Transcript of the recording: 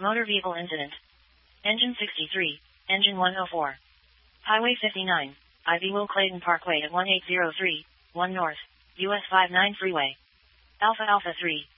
Motor vehicle incident. Engine 63, engine 104. Highway 59, IV Will Clayton Parkway at 1803, 1 North, US 59 Freeway. Alpha Alpha 3,